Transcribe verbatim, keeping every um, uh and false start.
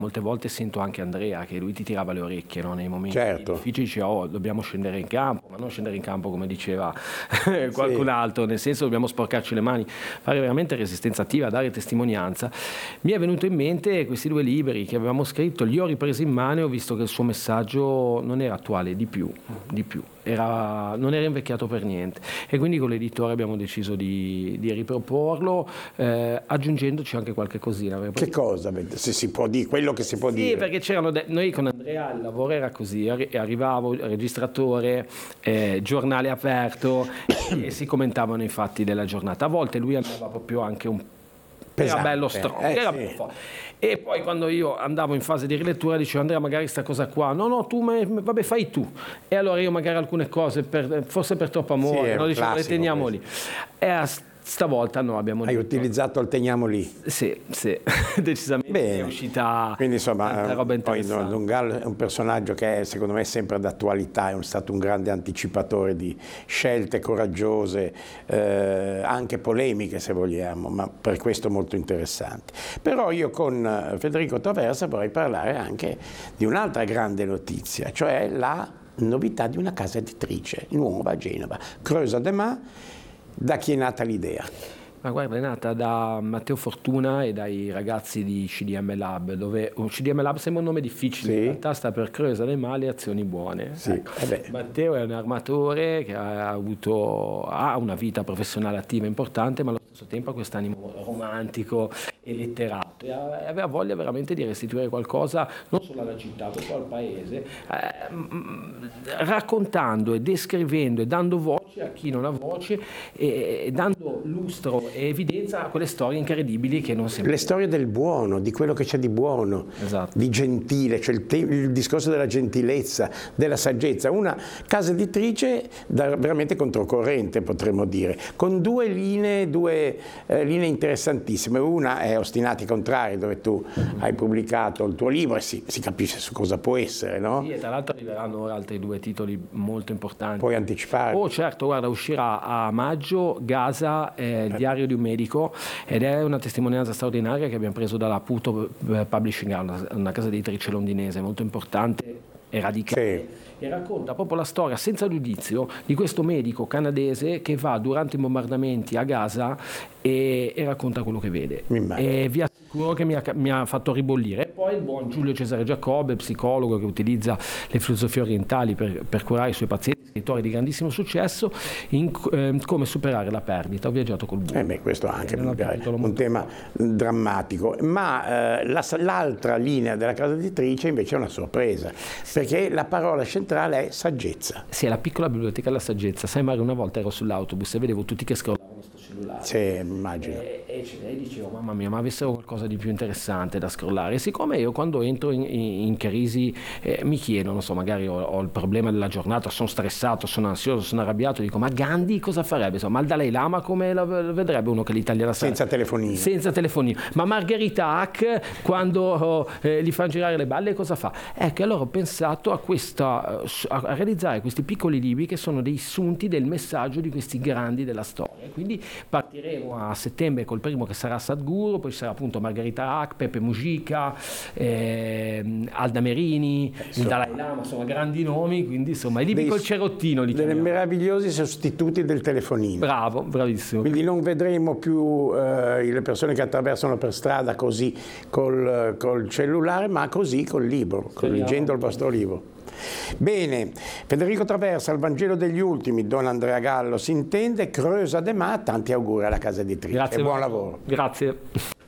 Molte volte sento anche Andrea che lui ti tirava le orecchie, no? Nei momenti certo. difficili, dice oh dobbiamo scendere in campo, ma non scendere in campo come diceva qualcun sì. altro, nel senso dobbiamo sporcarci le mani, fare veramente resistenza attiva, dare testimonianza. Mi è venuto in mente questi due libri che avevamo scritto, li ho ripresi in mano e ho visto che il suo messaggio non era attuale, di più, di più. Era, non era invecchiato per niente e quindi con l'editore abbiamo deciso di, di riproporlo eh, aggiungendoci anche qualche cosina. Che cosa? Se si può dire, quello che si può sì, dire. Sì, perché c'erano de- noi con Andrea il lavoro era così, arri- arrivavo, registratore, eh, giornale aperto e si commentavano i fatti della giornata. A volte lui andava proprio anche un pesante, era bello strong, eh, era sì. bello forte. E poi quando io andavo in fase di rilettura dicevo Andrea magari sta cosa qua, no no tu me, vabbè fai tu, e allora io magari alcune cose per, forse per troppo amore, sì, no? Dicevo le teniamo questo. lì, e a stavolta no abbiamo hai detto, utilizzato il teniamo lì. sì sì decisamente. Bene. È uscita quindi insomma roba poi Don Gallo è un personaggio che è, secondo me, sempre d'attualità, è stato un grande anticipatore di scelte coraggiose, eh, anche polemiche se vogliamo, ma per questo molto interessanti. Però io con Federico Traversa vorrei parlare anche di un'altra grande notizia, cioè la novità di una casa editrice nuova a Genova, Creusa de Ma. Da chi è nata l'idea? Ma guarda, è nata da Matteo Fortuna e dai ragazzi di C D M Lab, dove un C D M Lab sembra un nome difficile, sì. in realtà sta per Creusa de Ma, azioni buone. Sì. Ecco. Eh Matteo è un armatore che ha avuto ha una vita professionale attiva importante, ma allo stesso tempo ha quest'animo romantico e letterato e aveva voglia veramente di restituire qualcosa non solo alla città, proprio al paese, eh, raccontando e descrivendo e dando voce a chi non ha voce e, e dando lustro e evidenza a quelle storie incredibili che non sempre... Le storie del buono, di quello che c'è di buono, esatto. di gentile, cioè il, il discorso della gentilezza, della saggezza. Una casa editrice da, veramente controcorrente, potremmo dire, con due linee, due eh, linee interessantissime. Una è Ostinati Contrari, dove tu hai pubblicato il tuo libro e si, si capisce su cosa può essere, no? Sì, e tra l'altro arriveranno ora altri due titoli molto importanti. Puoi anticipare? Oh certo, guarda, uscirà a maggio Gaza, eh, il diario di un medico, ed è una testimonianza straordinaria che abbiamo preso dalla Puto Publishing House, una casa editrice londinese molto importante e radicale. Sì. E racconta proprio la storia senza giudizio di questo medico canadese che va durante i bombardamenti a Gaza e, e racconta quello che vede. E vi assicuro che mi ha, mi ha fatto ribollire. E poi il buon Giulio Cesare Giacobbe, psicologo che utilizza le filosofie orientali per, per curare i suoi pazienti, scrittore di grandissimo successo, in eh, come superare la perdita. Ho viaggiato col buio. Eh beh, questo anche un, un tema drammatico. Ma eh, la, l'altra linea della casa editrice invece è una sorpresa, perché la parola centrale è saggezza. Sì, è la piccola biblioteca della saggezza. Sai Mario, una volta ero sull'autobus e vedevo tutti che scrollavano sto cellulare. Sì, immagino. E, e, e dicevo, mamma mia, ma avessero qualcosa di più interessante da scrollare. E siccome io quando entro in, in, in crisi eh, mi chiedo, non so, magari ho, ho il problema della giornata, sono stressato, sono ansioso, sono arrabbiato, dico, ma Gandhi cosa farebbe? Insomma, ma il Dalai Lama come la vedrebbe uno che l'Italia la sa? Senza telefonino. Senza telefonino. Ma Margherita Hack, quando oh, eh, gli fanno girare le balle, cosa fa? Ecco, allora ho pensato a questa... a realizzare questi piccoli libri che sono dei sunti del messaggio di questi grandi della storia. Quindi partiremo a settembre col primo che sarà Sadhguru, poi ci sarà appunto Margherita Hack, Pepe Mujica, eh, Alda Merini, eh, il Dalai Lama, insomma grandi nomi, quindi insomma i libri dei, col cerottino li dei meravigliosi sostituti del telefonino. Bravo, bravissimo. Quindi non vedremo più eh, le persone che attraversano per strada così col, col cellulare, ma così col libro, con, leggendo il vostro libro. Bene, Federico Traversa, il Vangelo degli ultimi, Don Andrea Gallo si intende, Creusa de Ma, tanti auguri alla casa editrice. Grazie, e buon lavoro. Grazie.